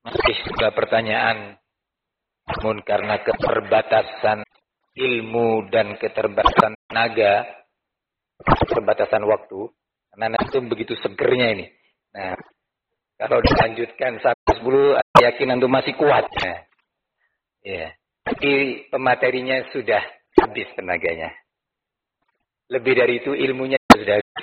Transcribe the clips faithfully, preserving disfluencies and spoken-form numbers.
Masih juga pertanyaan, namun karena keterbatasan ilmu dan keterbatasan tenaga, keterbatasan waktu, karena itu begitu segernya ini. Nah, kalau dilanjutkan sampai sepuluh, yakin antum masih kuat. Nah, ya, tapi pematerinya sudah habis tenaganya. Lebih dari itu ilmunya sudah habis.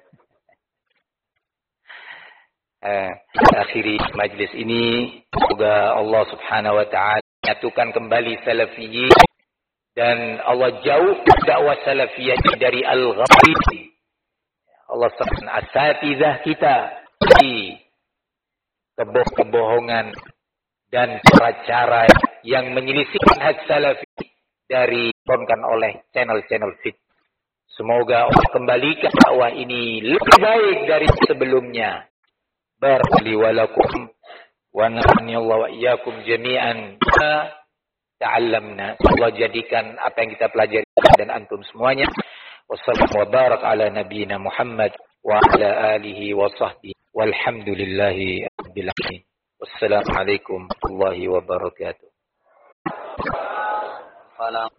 Uh, akhiri majlis ini, semoga Allah Subhanahu wa taala menyatukan kembali salafiyyin dan Allah jauh dakwah salafiyah dari al-ghaib. Allah subhanahu asatizah kita di kebohongan dan cara-cara yang menyelisih manhaj salafi dari ditonton oleh channel-channel fit. Semoga Allah kembalikan dakwah ini lebih baik dari sebelumnya. Barakali walakum wa nafa'ani Allah wa iyyakum jami'an ta'allamna. Allah jadikan apa yang kita pelajari dan antum semuanya. Wassallallahu wa barak ala nabiyyina Muhammad wa ala alihi wa sahbihi walhamdulillahi rabbil alamin. Wassalamualaikum warahmatullahi wabarakatuh. Salam.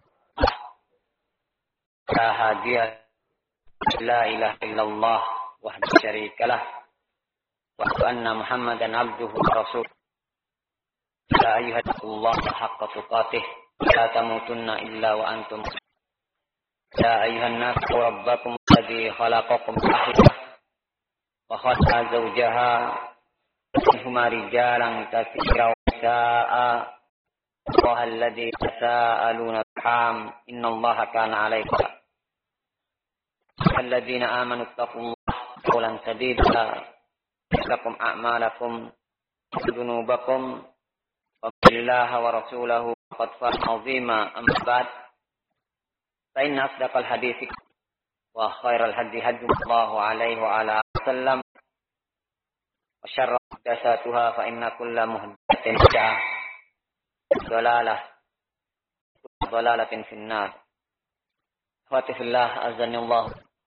La hadiya la ilaha illallah wahdahu syarikalah. Wa anna Muhammadan abduhu wa rasuluh. Ya ayyuhallaha haqqa tuqatih la tamutunna illa wa antum. Ya ayyuhan nas rabbakum alladhi khalaqakum min nafsin wa khalaqa zawjaha minhuma rijalan katsiran wa nisaa'a wa alladhi tasaaluna arham innallaha kana 'alaykum alladhina amanu taqullaha qawlan sadida lakum a'malakum dunubakum wa billahi wa rasulahu qad fa 'azima amma ba'd fa inna asdaqal hadithi wa khairal hadi hadi sallallahu alaihi wa ala sallam wa syarra muhdatsatuha fa inna kulla muhdatsatin bid'ah dhalalah dhalalatin finnar. Fatihillah azanillah.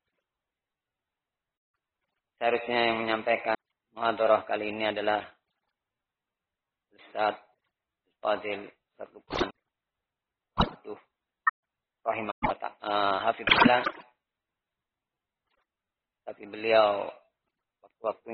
Seharusnya yang menyampaikan muhadarah kali ini adalah Ustaz Fadil Sardukan Abduh rahimahullah uh, hafizullah, tapi beliau waktu-waktunya